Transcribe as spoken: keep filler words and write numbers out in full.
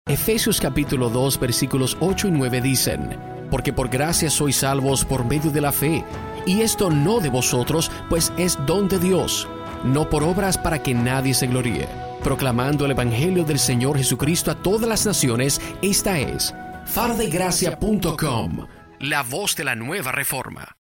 Efesios capítulo dos versículos ocho y nueve dicen: porque por gracia sois salvos por medio de la fe, y esto no de vosotros, pues es don de Dios, no por obras para que nadie se gloríe. Proclamando el evangelio del Señor Jesucristo a todas las naciones, esta es faro de gracia punto com, la voz de la nueva reforma.